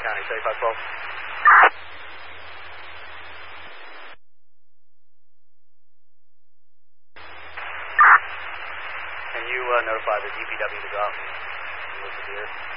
County 7512. Can you notify the DPW to go out and listen to this?